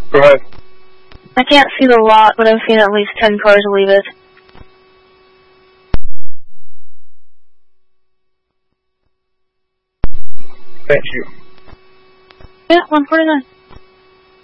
Go ahead. I can't see the lot, but I've seen at least 10 cars leave it. Thank you. Yeah, 149.